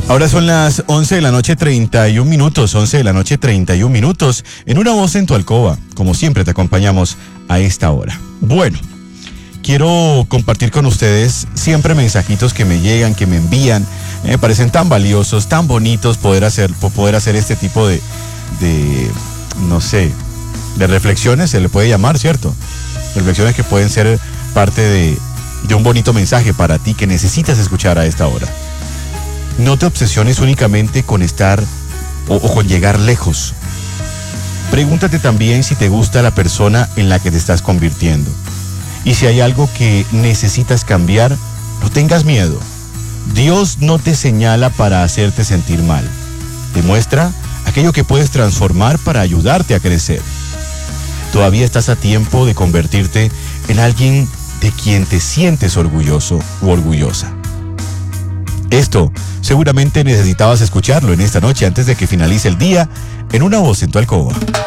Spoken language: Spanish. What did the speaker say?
Ahora son las 11 de la noche 31 minutos, 11 de la noche 31 minutos, en Una Voz en tu Alcoba. Como siempre te acompañamos a esta hora. Bueno, quiero compartir con ustedes siempre mensajitos que me llegan, que me envían. Me parecen tan valiosos, tan bonitos poder hacer este tipo de no sé, de reflexiones, se le puede llamar, ¿cierto? Reflexiones que pueden ser parte de un bonito mensaje para ti que necesitas escuchar a esta hora. No te obsesiones únicamente con estar o con llegar lejos. Pregúntate también si te gusta la persona en la que te estás convirtiendo. Y si hay algo que necesitas cambiar, no tengas miedo. Dios no te señala para hacerte sentir mal. Te muestra aquello que puedes transformar para ayudarte a crecer. Todavía estás a tiempo de convertirte en alguien de quien te sientes orgulloso u orgullosa. Esto seguramente necesitabas escucharlo en esta noche antes de que finalice el día en Una Voz en tu Alcoba.